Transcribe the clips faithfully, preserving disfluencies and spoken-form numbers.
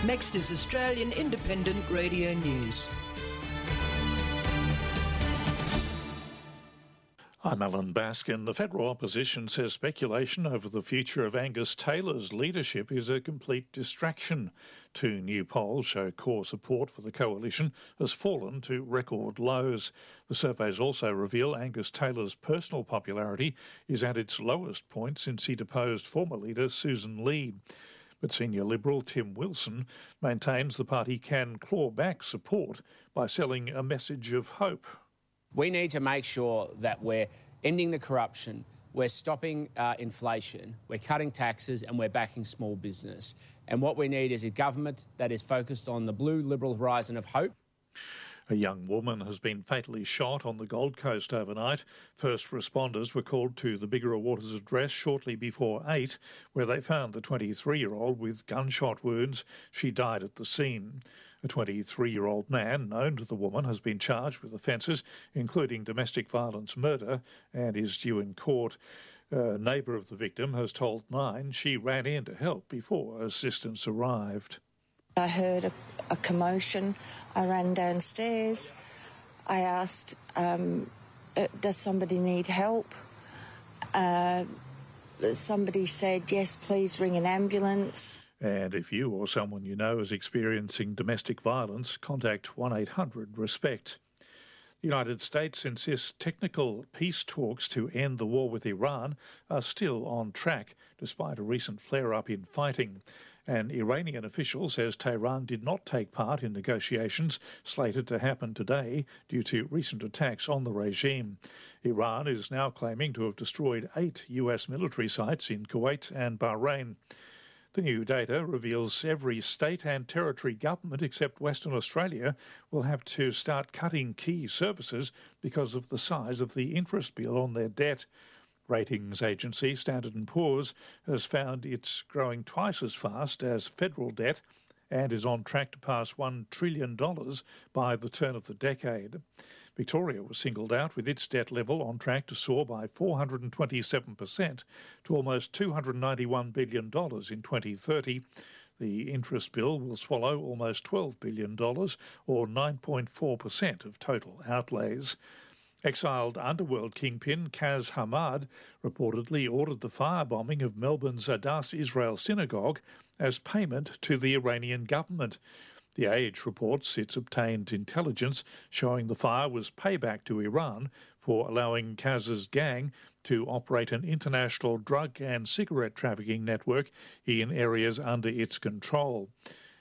Next is Australian Independent Radio News. I'm Alan Baskin. The federal opposition says speculation over the future of Angus Taylor's leadership is a complete distraction. Two new polls show core support for the coalition has fallen to record lows. The surveys also reveal Angus Taylor's personal popularity is at its lowest point since he deposed former leader Susan Lee. But senior Liberal Tim Wilson maintains the party can claw back support by selling a message of hope. We need to make sure that we're ending the corruption, we're stopping uh, inflation, we're cutting taxes and we're backing small business. And what we need is a government that is focused on the blue Liberal horizon of hope. A young woman has been fatally shot on the Gold Coast overnight. First responders were called to the Bigara Waters address shortly before eight, where they found the twenty-three-year-old with gunshot wounds. She died at the scene. A twenty-three-year-old man known to the woman has been charged with offences, including domestic violence murder, and is due in court. A neighbour of the victim has told Nine she ran in to help before assistance arrived. I heard a, a commotion. I ran downstairs. I asked, um, does somebody need help? Uh, somebody said, yes, please ring an ambulance. And if you or someone you know is experiencing domestic violence, contact one eight hundred RESPECT. The United States insists technical peace talks to end the war with Iran are still on track, despite a recent flare-up in fighting. An Iranian official says Tehran did not take part in negotiations slated to happen today due to recent attacks on the regime. Iran is now claiming to have destroyed eight U S military sites in Kuwait and Bahrain. The new data reveals every state and territory government except Western Australia will have to start cutting key services because of the size of the interest bill on their debt. Ratings agency Standard and Poor's has found it's growing twice as fast as federal debt and is on track to pass one trillion dollars by the turn of the decade. Victoria was singled out with its debt level on track to soar by four hundred twenty-seven percent to almost two hundred ninety-one billion dollars in twenty thirty. The interest bill will swallow almost twelve billion dollars, or nine point four percent of total outlays. Exiled underworld kingpin Kaz Hamad reportedly ordered the firebombing of Melbourne's Adas Israel synagogue as payment to the Iranian government. The Age reports it's obtained intelligence showing the fire was payback to Iran for allowing Kaz's gang to operate an international drug and cigarette trafficking network in areas under its control.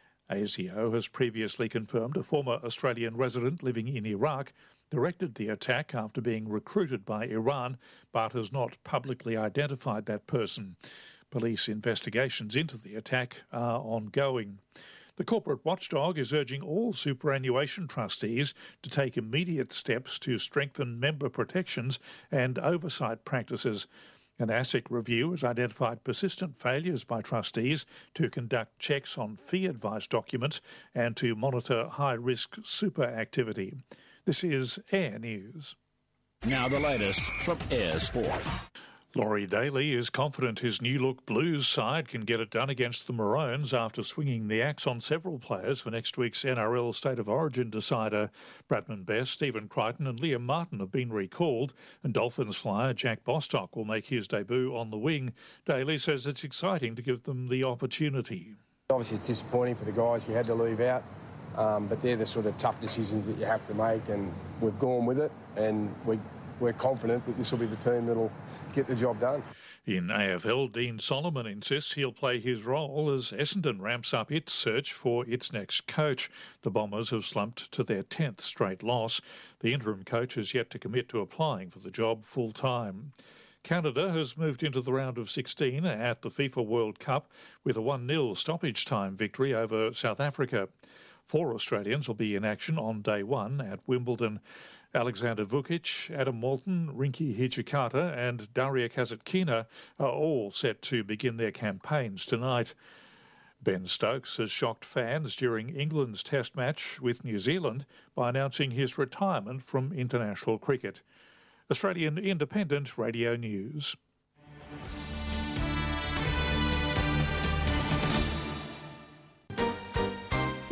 ASIO has previously confirmed a former Australian resident living in Iraq directed the attack after being recruited by Iran, but has not publicly identified that person. Police investigations into the attack are ongoing. The corporate watchdog is urging all superannuation trustees to take immediate steps to strengthen member protections and oversight practices. An ASIC review has identified persistent failures by trustees to conduct checks on fee advice documents and to monitor high-risk super activity. This is Air News. Now the latest from Air Sport. Laurie Daly is confident his new-look Blues side can get it done against the Maroons after swinging the axe on several players for next week's N R L State of Origin decider. Bradman Best, Stephen Crichton and Liam Martin have been recalled, and Dolphins flyer Jack Bostock will make his debut on the wing. Daly says it's exciting to give them the opportunity. Obviously it's disappointing for the guys we had to leave out, um, but they're the sort of tough decisions that you have to make, and we've gone with it, and we, we're confident that this will be the team that'll get the job done. In A F L, Dean Solomon insists he'll play his role as Essendon ramps up its search for its next coach. The Bombers have slumped to their tenth straight loss. The interim coach has yet to commit to applying for the job full-time. Canada has moved into the round of sixteen at the FIFA World Cup with a one nil stoppage time victory over South Africa. Four Australians will be in action on day one at Wimbledon. Alexander Vukic, Adam Walton, Rinky Hijikata and Daria Kasatkina are all set to begin their campaigns tonight. Ben Stokes has shocked fans during England's test match with New Zealand by announcing his retirement from international cricket. Australian Independent Radio News.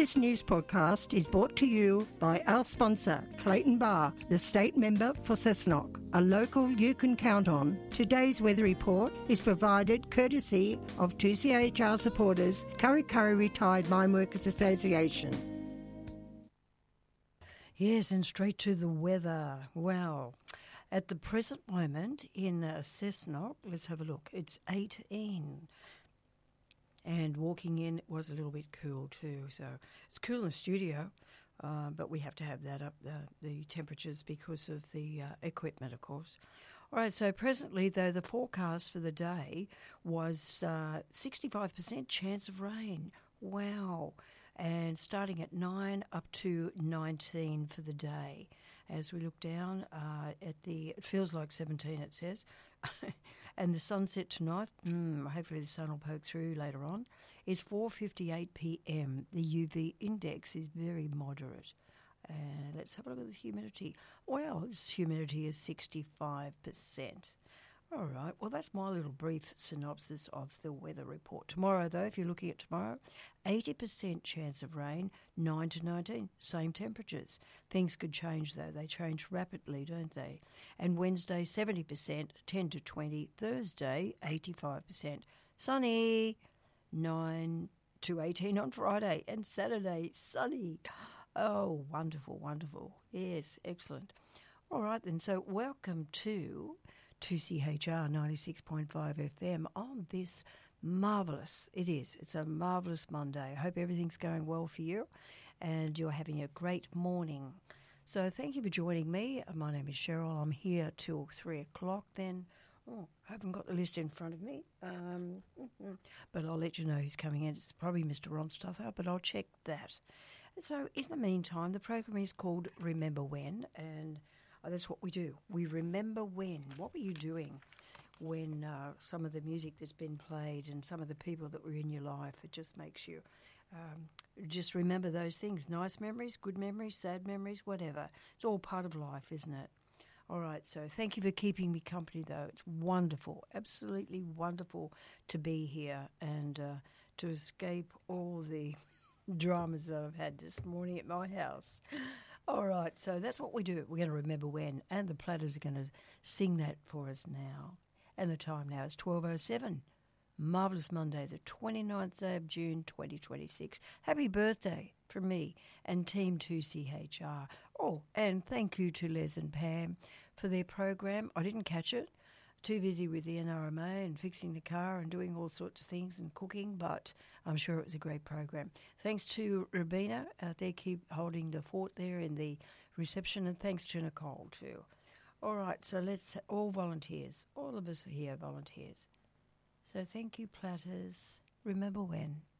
This news podcast is brought to you by our sponsor, Clayton Bar, the state member for Cessnock, a local you can count on. Today's weather report is provided courtesy of two C H R supporters, Curry Curry Retired Mine Workers Association. Yes, and straight to the weather. Well, at the present moment in uh, Cessnock, let's have a look. It's eighteen. And walking in was a little bit cool too. So it's cool in the studio, uh, but we have to have that up, the, the temperatures, because of the uh, equipment, of course. All right, so presently, though, the forecast for the day was uh, sixty-five percent chance of rain. Wow. And starting at nine up to nineteen for the day. As we look down uh, at the, it feels like seventeen, it says. And the sunset tonight, mm, hopefully the sun will poke through later on. It's four fifty-eight p.m. The U V index is very moderate. And uh, let's have a look at the humidity. Well, this humidity is sixty-five percent. All right, well, that's my little brief synopsis of the weather report. Tomorrow, though, if you're looking at tomorrow, eighty percent chance of rain, nine to nineteen, same temperatures. Things could change, though. They change rapidly, don't they? And Wednesday, seventy percent, ten to twenty. Thursday, eighty-five percent. Sunny, nine to eighteen on Friday. And Saturday, sunny. Oh, wonderful, wonderful. Yes, excellent. All right, then, so welcome to two C H R ninety-six point five F M on this marvellous, it is, it's a marvellous Monday. I hope everything's going well for you and you're having a great morning. So thank you for joining me. My name is Cheryl. I'm here till three o'clock then. Oh, I haven't got the list in front of me, um, but I'll let you know who's coming in. It's probably Mister Ronstather, but I'll check that. So in the meantime, the program is called Remember When, and oh, that's what we do. We remember when. What were you doing when uh, some of the music that's been played and some of the people that were in your life, it just makes you um, just remember those things. Nice memories, good memories, sad memories, whatever. It's all part of life, isn't it? All right, so thank you for keeping me company, though. It's wonderful, absolutely wonderful to be here and uh, to escape all the dramas that I've had this morning at my house. All right, so that's what we do. We're going to remember when, and the Platters are going to sing that for us now. And the time now is twelve oh seven. Marvellous Monday, the twenty-ninth day of June, twenty twenty-six. Happy birthday from me and Team two C H R. Oh, and thank you to Les and Pam for their program. I didn't catch it. Too busy with the N R M A and fixing the car and doing all sorts of things and cooking, but I'm sure it was a great program. Thanks to Rabina out there, keep holding the fort there in the reception, and thanks to Nicole too. All right, so let's, all volunteers, all of us are here volunteers. So thank you, Platters. Remember when.